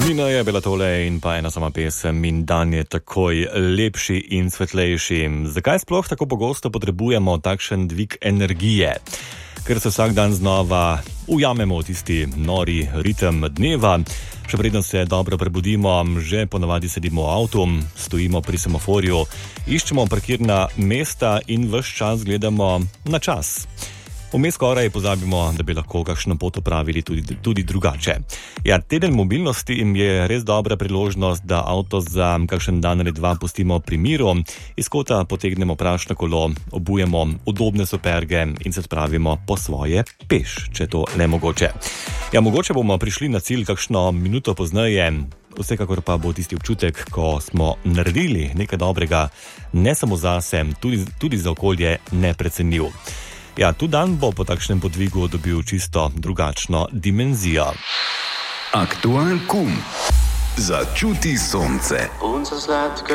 Mina je bila tole in pa ena sama pesem in dan je takoj lepši in svetlejši. Zakaj sploh tako pogosto potrebujemo takšen dvig energije? Ker se vsak dan znova ujamemo v tisti nori ritem dneva. Še predno se dobro prebudimo, že ponavadi sedimo v avtu, stojimo pri semaforju, iščemo parkirna mesta in ves čas gledamo na čas. Vmes skoraj pozabimo, da bi lahko kakšno pot opravili tudi drugače. Ja, teden mobilnosti jim je res dobra priložnost, da avto za kakšen dan ali dva pustimo pri miru, iz kota potegnemo prašno kolo, obujemo udobne superge in se spravimo po svoje peš, če to le mogoče. Ja, mogoče bomo prišli na cilj kakšno minuto pozneje, vsekakor pa bo tisti občutek, ko smo naredili nekaj dobrega, ne samo zase, tudi za okolje neprecenljiv. Ja, tu dan bo po takšnem podvigu dobil čisto drugačno dimenzijo. Aktualkum. Začuti sonce.